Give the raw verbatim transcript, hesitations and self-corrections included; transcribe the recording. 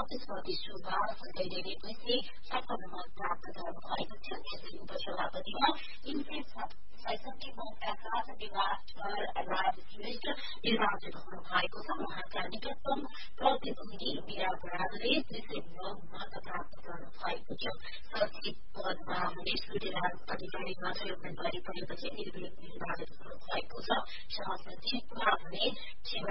छत्तीस प्रतिशतमा सधैँ रेग्मीले सफल मत प्राप्त गर्नु भएको थियो। यसै उपसभापतिमा तीन सय सैसठी मतका साथ विलासवर राज श्रेष्ठ निर्वाचित हुनु भएको छ। उहाँका निकटतम प्रतिद्वन्दी मीरा बरालले दुई सय नौ मत प्राप्त गर्नु भएको थियो। सचिव पदमा हुने सूर्यराज अधिकारी मात्रै उम्मेदवारी परेपछि निर्वाचित हुनु भएको छ। सहसचिवमा हुने